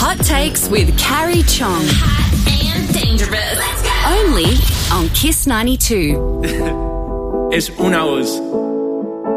Hot Takes with Carrie Chong. Hot and dangerous. Let's go. Only on Kiss 92. Es una voz.